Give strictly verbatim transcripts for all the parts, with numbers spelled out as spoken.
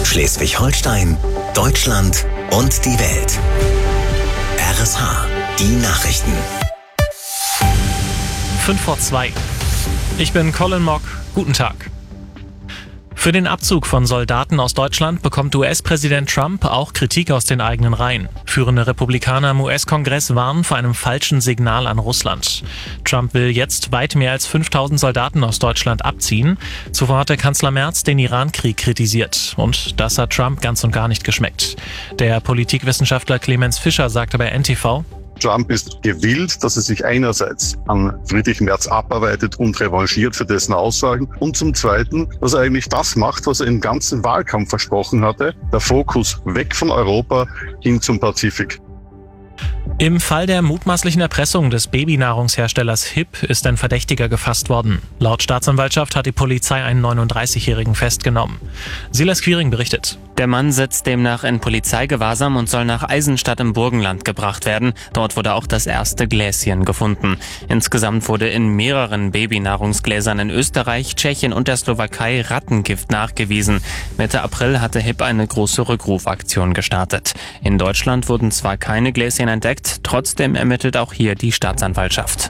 Schleswig-Holstein, Deutschland und die Welt. R S H, die Nachrichten. fünf vor zwei. Ich bin Colin Mock. Guten Tag. Für den Abzug von Soldaten aus Deutschland bekommt U S-Präsident Trump auch Kritik aus den eigenen Reihen. Führende Republikaner im U S-Kongress warnen vor einem falschen Signal an Russland. Trump will jetzt weit mehr als fünftausend Soldaten aus Deutschland abziehen. Zuvor hatte Kanzler Merz den Iran-Krieg kritisiert. Und das hat Trump ganz und gar nicht geschmeckt. Der Politikwissenschaftler Clemens Fischer sagte bei N T V: Trump ist gewillt, dass er sich einerseits an Friedrich Merz abarbeitet und revanchiert für dessen Aussagen und zum Zweiten, dass er eigentlich das macht, was er im ganzen Wahlkampf versprochen hatte, der Fokus weg von Europa hin zum Pazifik. Im Fall der mutmaßlichen Erpressung des Babynahrungsherstellers Hip ist ein Verdächtiger gefasst worden. Laut Staatsanwaltschaft hat die Polizei einen neununddreißigjährigen festgenommen. Silas Quiring berichtet. Der Mann sitzt demnach in Polizeigewahrsam und soll nach Eisenstadt im Burgenland gebracht werden. Dort wurde auch das erste Gläschen gefunden. Insgesamt wurde in mehreren Babynahrungsgläsern in Österreich, Tschechien und der Slowakei Rattengift nachgewiesen. Mitte April hatte Hip eine große Rückrufaktion gestartet. In Deutschland wurden zwar keine Gläschen entdeckt, trotzdem ermittelt auch hier die Staatsanwaltschaft.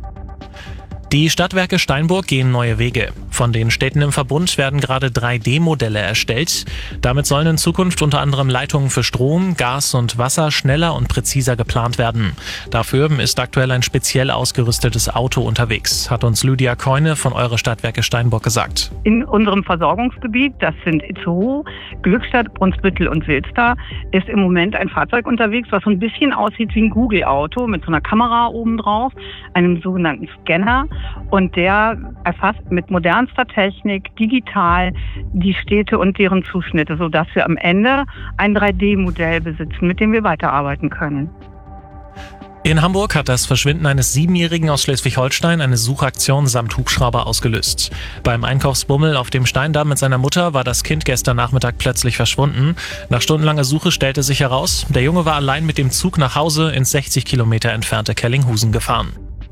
Die Stadtwerke Steinburg gehen neue Wege. Von den Städten im Verbund werden gerade drei D Modelle erstellt. Damit sollen in Zukunft unter anderem Leitungen für Strom, Gas und Wasser schneller und präziser geplant werden. Dafür ist aktuell ein speziell ausgerüstetes Auto unterwegs, hat uns Lydia Keune von Eure Stadtwerke Steinburg gesagt. In unserem Versorgungsgebiet, das sind Itzehoe, Glückstadt, Brunsbüttel und Wilster, ist im Moment ein Fahrzeug unterwegs, was so ein bisschen aussieht wie ein Google-Auto mit so einer Kamera oben drauf, einem sogenannten Scanner. Und der erfasst mit modernster Technik digital die Städte und deren Zuschnitte, sodass wir am Ende ein drei D Modell besitzen, mit dem wir weiterarbeiten können. In Hamburg hat das Verschwinden eines Siebenjährigen aus Schleswig-Holstein eine Suchaktion samt Hubschrauber ausgelöst. Beim Einkaufsbummel auf dem Steindamm mit seiner Mutter war das Kind gestern Nachmittag plötzlich verschwunden. Nach stundenlanger Suche stellte sich heraus, der Junge war allein mit dem Zug nach Hause ins sechzig Kilometer entfernte Kellinghusen gefahren.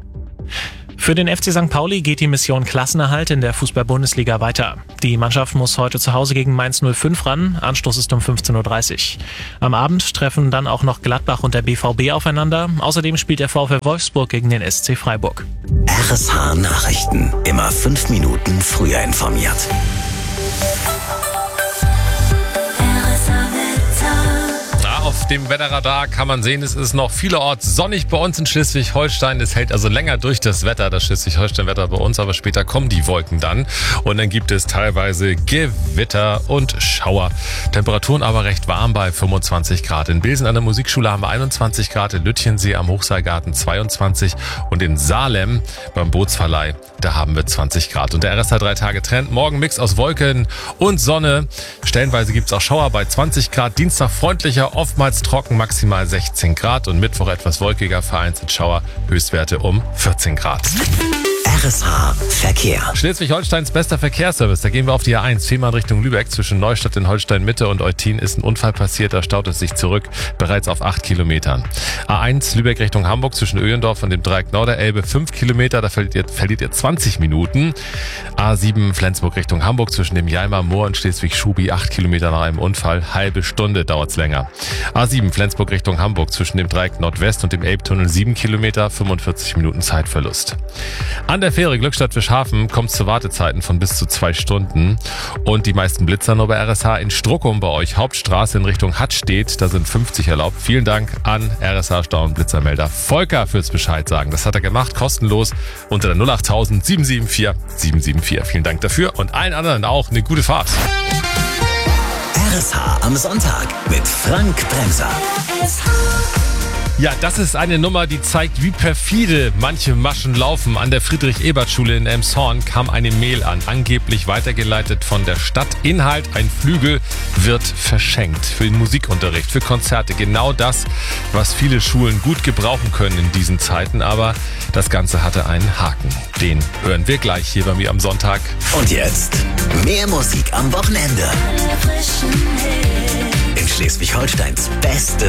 Für den F C Sankt Pauli geht die Mission Klassenerhalt in der Fußball-Bundesliga weiter. Die Mannschaft muss heute zu Hause gegen Mainz null fünf ran. Anstoß ist um fünfzehn Uhr dreißig. Am Abend treffen dann auch noch Gladbach und der B V B aufeinander. Außerdem spielt der VfL Wolfsburg gegen den S C Freiburg. R S H Nachrichten. Immer fünf Minuten früher informiert. Auf dem Wetterradar kann man sehen, es ist noch vielerorts sonnig bei uns in Schleswig-Holstein. Es hält also länger durch das Wetter, das Schleswig-Holstein-Wetter bei uns, aber später kommen die Wolken dann. Und dann gibt es teilweise Gewitter und Schauer. Temperaturen aber recht warm bei fünfundzwanzig Grad. In Bilsen an der Musikschule haben wir einundzwanzig Grad, in Lütchensee am Hochseilgarten zweiundzwanzig und in Salem beim Bootsverleih, da haben wir zwanzig Grad. Und der R S H drei Tage Trend, morgen Mix aus Wolken und Sonne. Stellenweise gibt es auch Schauer bei zwanzig Grad, Dienstag freundlicher, oftmals trocken, maximal sechzehn Grad und Mittwoch etwas wolkiger, vereinzelt Schauer, Höchstwerte um vierzehn Grad. R S H Verkehr. Schleswig-Holsteins bester Verkehrsservice. Da gehen wir auf die A eins, Fehmarn Richtung Lübeck. Zwischen Neustadt in Holstein-Mitte und Eutin ist ein Unfall passiert. Da staut es sich zurück, bereits auf acht Kilometern. A eins, Lübeck Richtung Hamburg zwischen Öhlendorf und dem Dreieck Norderelbe, fünf Kilometer. Da verliert ihr, verliert ihr zwanzig Minuten. A sieben, Flensburg Richtung Hamburg zwischen dem Jalmer Moor und Schleswig-Schubi, acht Kilometer nach einem Unfall. Halbe Stunde dauert's länger. A sieben, Flensburg Richtung Hamburg zwischen dem Dreieck Nordwest und dem Elbtunnel, sieben Kilometer, fünfundvierzig Minuten Zeitverlust. An der Fähre Glückstadt-Fischhafen kommt es zu Wartezeiten von bis zu zwei Stunden. Und die meisten Blitzer nur bei R S H in Struckum bei euch. Hauptstraße in Richtung Hattstedt, da sind fünfzig erlaubt. Vielen Dank an R S H-Stau- und Blitzermelder Volker fürs Bescheid sagen. Das hat er gemacht, kostenlos unter der null acht tausend sieben sieben vier sieben sieben vier. Vielen Dank dafür und allen anderen auch eine gute Fahrt. R S H am Sonntag mit Frank Bremser. Ja, das ist eine Nummer, die zeigt, wie perfide manche Maschen laufen. An der Friedrich-Ebert-Schule in Elmshorn kam eine Mail an, angeblich weitergeleitet von der Stadt. Inhalt: ein Flügel wird verschenkt für den Musikunterricht, für Konzerte. Genau das, was viele Schulen gut gebrauchen können in diesen Zeiten. Aber das Ganze hatte einen Haken. Den hören wir gleich hier bei mir am Sonntag. Und jetzt mehr Musik am Wochenende. In Schleswig-Holsteins beste